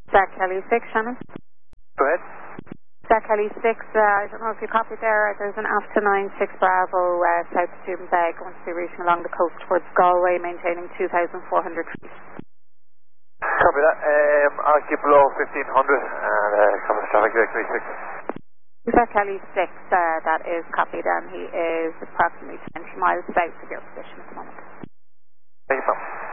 Jack Kelly 6, Shannon. Go ahead. Jack Kelly 6, I don't know if you copied there, there's an AFTA 96 Bravo south of Stephen Bay going to be reaching along the coast towards Galway, maintaining 2,400 feet. Copy that. I'll keep below 1,500 and coming to traffic Jack Kelly 6. Jack Kelly 6, that is copied, and he is approximately 20 miles south of your position at the moment. Thank you, Tom.